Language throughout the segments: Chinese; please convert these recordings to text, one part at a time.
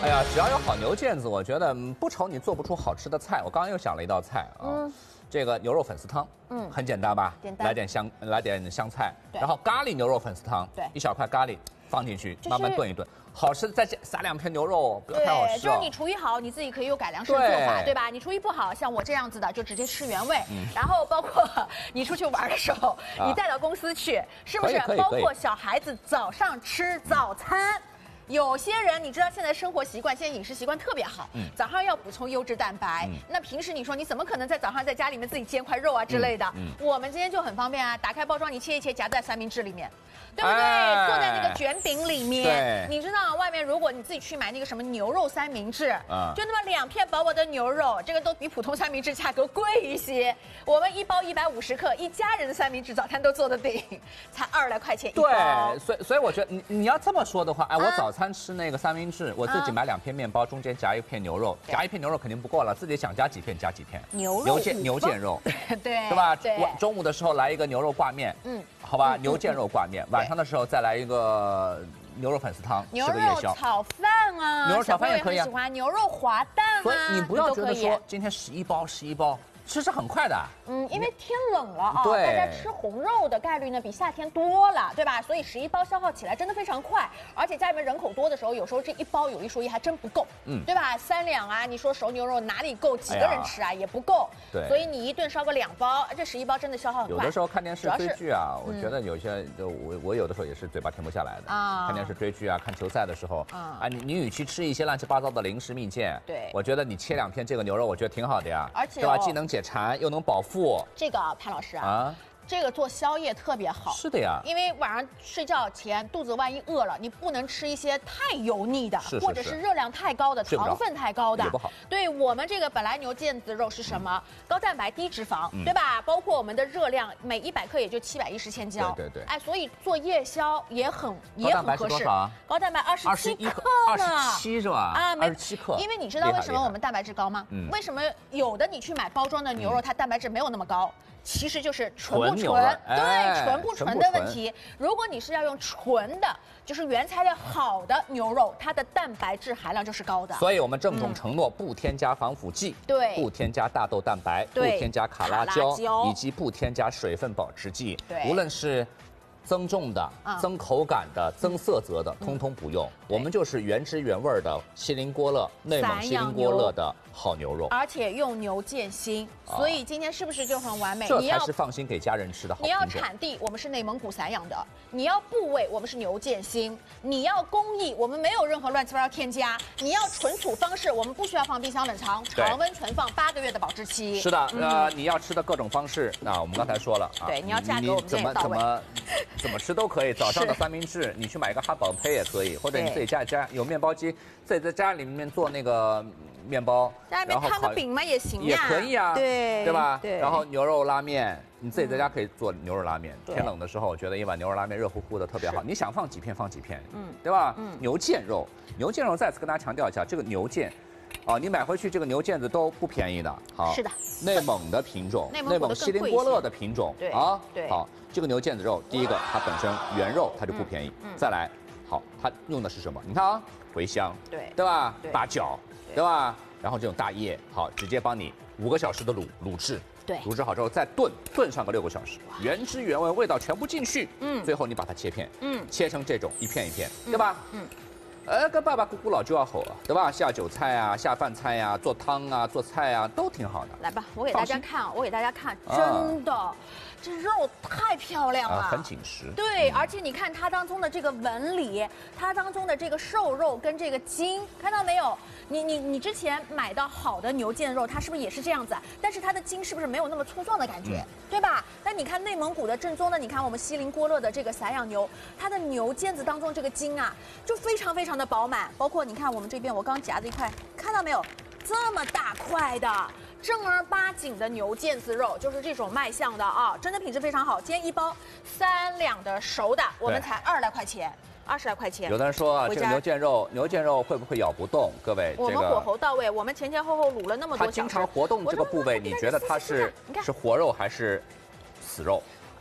哎呀，只要有好牛腱子，我觉得不愁你做不出好吃的菜。我刚刚又想了一道菜啊，这个牛肉粉丝汤，很简单吧？ 简单。 来点香菜，然后咖喱牛肉粉丝汤， 对， 一小块咖喱放进去，慢慢炖一炖。好吃的再撒2片牛肉，不要太好吃。 就是你厨艺好，你自己可以有改良式的做法，对吧？你厨艺不好，像我这样子的，就直接吃原味。然后包括你出去玩的时候，你带到公司去，是不是？包括小孩子早上吃早餐。有些人你知道现在生活习惯，现在饮食习惯特别好，早上要补充优质蛋白。那平时你说你怎么可能在早上在家里面自己煎块肉啊之类的？我们今天就很方便啊，打开包装你切一切，夹在三明治里面，对不对？做在那个卷饼里面。你知道外面如果你自己去买那个什么牛肉三明治，就那么2片薄薄的牛肉，这个都比普通三明治价格贵一些。我们一包150克，一家人的三明治早餐都做得顶，才20来块钱一包。 对，所以我觉得你要这么说的话，哎，我早餐吃那个三明治，我自己买2片面包，中间夹1片牛肉，夹1片牛肉肯定不够了，自己想加几片加几片。牛腱肉，对吧？中午的时候来一个牛肉挂面，好吧，牛腱肉挂面。晚上的时候再来一个牛肉粉丝汤， 牛肉炒饭啊， 牛肉炒饭也可以啊， 喜欢牛肉滑蛋啊， 所以你不要觉得说今天11包。其实很快的， 因为天冷了啊，大家吃红肉的概率呢比夏天多了，对吧？所以11包消耗起来真的非常快，而且家里面人口多的时候，有时候这1包有一说一还真不够，对吧？3两啊，你说熟牛肉哪里够？几个人吃啊，也不够。对，所以你一顿烧个2包，这11包真的消耗很快。 有的时候看电视追剧啊，我觉得有些我有的时候也是嘴巴停不下来的啊。看电视追剧啊，看球赛的时候啊，你与其吃一些乱七八糟的零食蜜饯，对，我觉得你切2片这个牛肉，我觉得挺好的呀， 而且对吧？既能解馋又能饱腹。 这个潘老师啊，这个做宵夜特别好。 是的呀， 因为晚上睡觉前肚子万一饿了，你不能吃一些太油腻的，或者是热量太高的、糖分太高的， 也不好。 对，我们这个本来牛腱子肉是什么？高蛋白低脂肪，对吧？包括我们的热量，每100克也就710千焦。 对。 哎，所以做夜宵也很合适。高蛋白27克呢 ，27是吧？啊，27克。 因为你知道为什么我们蛋白质高吗？为什么有的你去买包装的牛肉，它蛋白质没有那么高？其实就是纯不纯，对，纯不纯的问题。如果你是要用纯的，就是原材料好的牛肉，它的蛋白质含量就是高的。 所以我们郑重承诺，不添加防腐剂， 对， 不添加大豆蛋白，不添加卡拉胶，以及不添加水分保持剂。对，无论是增重的、增口感的、增色泽的，通通不用。我们就是原汁原味的西林郭勒，内蒙西林郭勒的好牛肉， 而且用牛腱心，所以今天是不是就很完美？ 这才是放心给家人吃的好品种。 你要产地，我们是内蒙古散养的；你要部位，我们是牛腱心；你要工艺，我们没有任何乱七八糟添加；你要存储方式，我们不需要放冰箱冷藏，常温存放8个月的保质期。 是的，你要吃的各种方式，那我们刚才说了啊， 对，你要价格我们这也到位。 怎么吃都可以，早上的三明治，你去买一个汉堡胚也可以，或者你自己家有面包机，自己在家里面做那个面包， 家里面摊个饼嘛也行呀， 也可以啊，对吧？ 对。 然后牛肉拉面，你自己在家可以做牛肉拉面。天冷的时候，我觉得一碗牛肉拉面热乎乎的特别好，你想放几片放几片，对吧？牛腱肉再次跟大家强调一下，这个牛腱。你买回去这个牛腱子都不便宜的，好， 是的， 内蒙的品种，内蒙西林郭勒的品种， 对好，这个牛腱子肉，第一个它本身原肉它就不便宜，再来，好，它用的是什么？你看啊，茴香，对吧？八角，对吧？然后这种大叶，好，直接帮你5个小时的卤制，对，卤制好之后再炖上个6个小时，原汁原味，味道全部进去，最后你把它切片，切成这种一片一片，对吧？跟爸爸姑姑老就要吼了，对吧？下酒菜啊，下饭菜呀，做汤啊，做菜啊，都挺好的。 来吧，我给大家看，真的，这肉太漂亮了， 很紧实。 对，而且你看它当中的这个纹理，它当中的这个瘦肉跟这个筋，看到没有？你之前买到好的牛腱肉，它是不是也是这样子？但是它的筋是不是没有那么粗壮的感觉，对吧？那你看内蒙古的正宗的，你看我们西林郭勒的这个散养牛，它的牛腱子当中这个筋啊，就非常非常的饱满。包括你看我们这边，我刚夹着一块，看到没有？这么大块的。正儿八经的牛腱子肉，就是这种卖相的啊，真的品质非常好。今天1包3两的熟的，我们才20来块钱。20来块钱。 有的人说啊，这个牛腱肉会不会咬不动？各位， 我们火候到位，我们前后卤了那么多小时。 它经常活动这个部位，你觉得它是活肉还是死肉？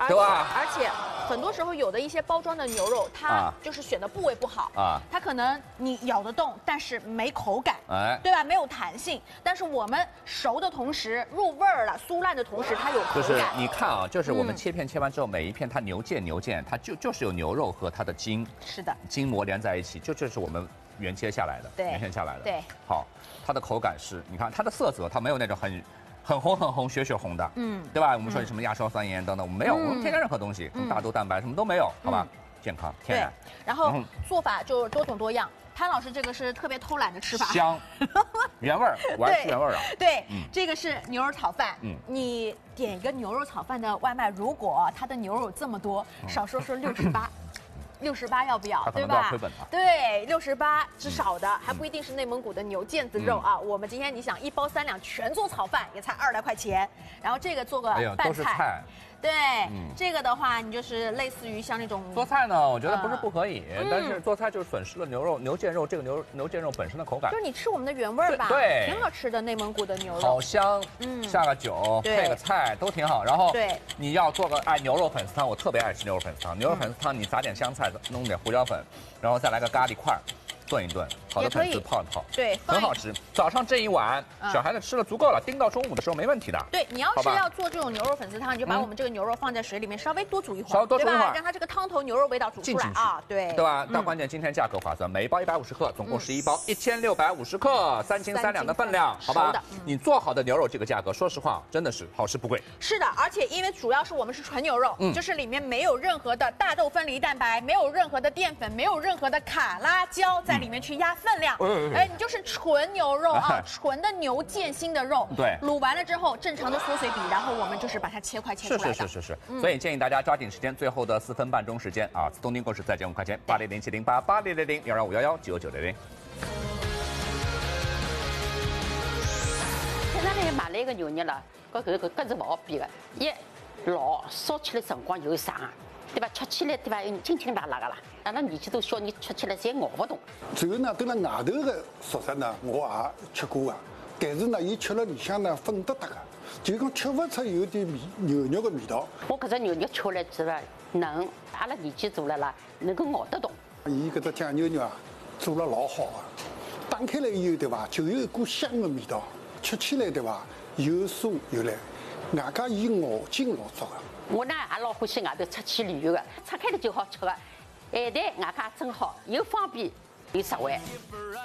对吧？ 而且很多时候有的一些包装的牛肉，它就是选的部位不好啊，它可能你咬得动，但是没口感，对吧？没有弹性。但是我们熟的同时入味儿了，酥烂的同时它有口感。 就是你看啊，就是我们切片切完之后，每一片它牛腱，它就是有牛肉和它的筋， 是的， 筋膜连在一起，就是我们原切下来的， 对， 原切下来的。 对， 好，它的口感是，你看它的色泽，它没有那种很红、血红的，对吧？我们说什么亚硝酸盐等等，我们没有，我们添加任何东西，什么大豆蛋白什么都没有，好吧？健康天然。 然后做法就多种多样。潘老师这个是特别偷懒的吃法， 香，原味儿，我爱吃原味儿啊。 对，这个是牛肉炒饭。你点一个牛肉炒饭的外卖，如果它的牛肉这么多，少说68要不要？对吧？对，68至少的，还不一定是内蒙古的牛腱子肉啊。我们今天你想1包3两全做炒饭，也才20来块钱。然后这个做个拌菜。对，这个的话，你就是类似于像那种做菜呢，我觉得不是不可以，但是做菜就是损失了牛腱肉这个牛腱肉本身的口感。 就是你吃我们的原味儿吧， 对， 挺好吃的内蒙古的牛肉， 好香，下个酒配个菜都挺好。然后你要做个牛肉粉丝汤，我特别爱吃牛肉粉丝汤。牛肉粉丝汤你撒点香菜，弄点胡椒粉，然后再来个咖喱块。炖一炖，好的粉丝泡一泡， 对， 很好吃。早上这一碗，小孩子吃了足够了，盯到中午的时候没问题的。 对，你要是要做这种牛肉粉丝汤，你就把我们这个牛肉放在水里面稍微多煮一会儿， 对吧？ 让它这个汤头牛肉味道煮出来啊，对吧？但关键今天价格划算，每一包150克，总共11包，1650克，3斤3两的分量，好吧？你做好的牛肉这个价格，说实话真的是好吃不贵。 是的，而且因为主要是我们是纯牛肉，就是里面没有任何的大豆分离蛋白，没有任何的淀粉，没有任何的卡拉胶在里面去压分量。哎，你就是纯牛肉啊，纯的牛腱心的肉。 对， 卤完了之后，正常的缩水比，然后我们就是把它切块切出来的。 是。所以建议大家抓紧时间，最后的4分半钟时间啊，东丁购市再减5块钱，80070880001255119900。 在那里买了一个牛肉了，搿是勿好比的，老烧起来辰光又长。对吧？吃起来对吧？轻轻辣辣的啦。阿拉年纪都小，人吃起来侪咬不动。 最后呢，对了外头的熟食呢，我也吃过啊。但是呢，伊吃了里向呢，粉得得的，就讲吃不出有点牛肉的味道。 我搿只牛肉吃来之后嫩，阿拉年纪大了啦，能够咬得动。 伊搿只酱牛肉啊，做了老好啊。打开来以后对吧，就有一股香的味道，吃起来对吧，又酥又烂，外加伊咬劲老足的。 我呢也老欢喜外头出去旅游的，拆开了就好吃的，咸淡外加真好，又方便又实惠。